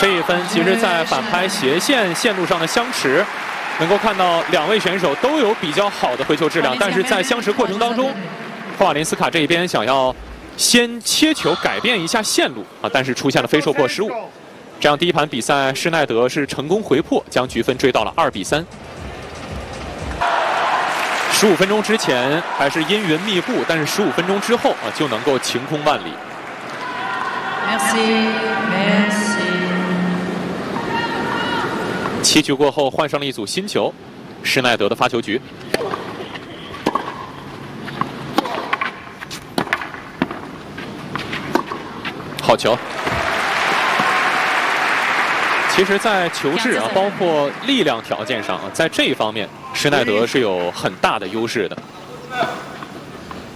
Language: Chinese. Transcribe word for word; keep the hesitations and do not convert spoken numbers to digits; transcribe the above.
这一分其实，在反拍斜线线路上的相持，能够看到两位选手都有比较好的回球质量，但是在相持过程当中，霍瓦林斯卡这一边想要先切球改变一下线路啊，但是出现了飞兽破失误。这样第一盘比赛，施耐德是成功回破，将局分追到了二比三。十五分钟之前还是阴云密布，但是十五分钟之后啊，就能够晴空万里。 Merci, merci. 七局过后换上了一组新球，施耐德的发球局。好球！其实，在球质啊，包括力量条件上啊，在这一方面，施耐德是有很大的优势的。